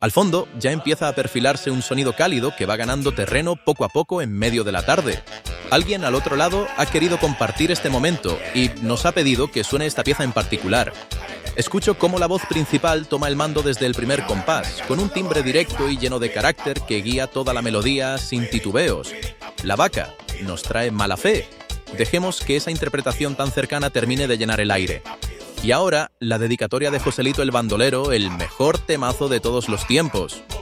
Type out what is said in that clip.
Al fondo ya empieza a perfilarse un sonido cálido que va ganando terreno poco a poco en medio de la tarde. Alguien al otro lado ha querido compartir este momento y nos ha pedido que suene esta pieza en particular. Escucho cómo la voz principal toma el mando desde el primer compás, con un timbre directo y lleno de carácter que guía toda la melodía sin titubeos. La vaca nos trae mala fe. Dejemos que esa interpretación tan cercana termine de llenar el aire. Y ahora, la dedicatoria de Joselito el Bandolero, el mejor temazo de todos los tiempos.